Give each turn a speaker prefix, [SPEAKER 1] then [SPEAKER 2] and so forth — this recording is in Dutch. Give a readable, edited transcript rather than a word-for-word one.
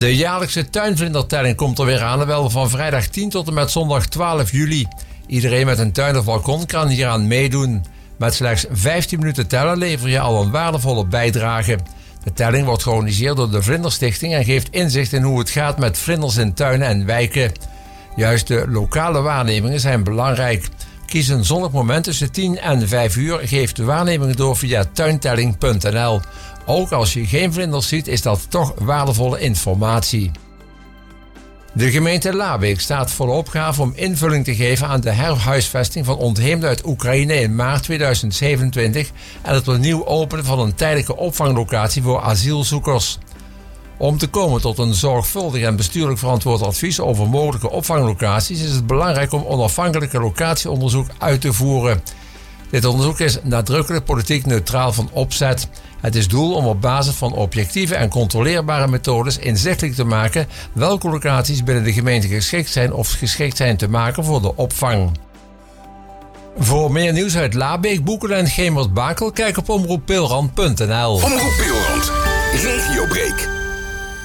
[SPEAKER 1] De jaarlijkse tuinvlindertelling komt er weer aan, en wel van vrijdag 10 tot en met zondag 12 juli. Iedereen met een tuin of balkon kan hieraan meedoen. Met slechts 15 minuten tellen lever je al een waardevolle bijdrage. De telling wordt georganiseerd door de Vlinderstichting en geeft inzicht in hoe het gaat met vlinders in tuinen en wijken. Juist de lokale waarnemingen zijn belangrijk. Kies een zonnig moment tussen 10 en 5 uur. Geef de waarnemingen door via tuintelling.nl. Ook als je geen vlinders ziet, is dat toch waardevolle informatie. De gemeente Labeek staat voor de opgave om invulling te geven aan de herhuisvesting van ontheemden uit Oekraïne in maart 2027 en het opnieuw openen van een tijdelijke opvanglocatie voor asielzoekers. Om te komen tot een zorgvuldig en bestuurlijk verantwoord advies over mogelijke opvanglocaties is het belangrijk om onafhankelijke locatieonderzoek uit te voeren. Dit onderzoek is nadrukkelijk politiek neutraal van opzet. Het is doel om op basis van objectieve en controleerbare methodes inzichtelijk te maken welke locaties binnen de gemeente geschikt zijn of geschikt zijn te maken voor de opvang. Voor meer nieuws uit Labeek, Boekelen en Gemert-Bakel, kijk op omroeppeelrand.nl.
[SPEAKER 2] Omroep Peelrand, regiobreak.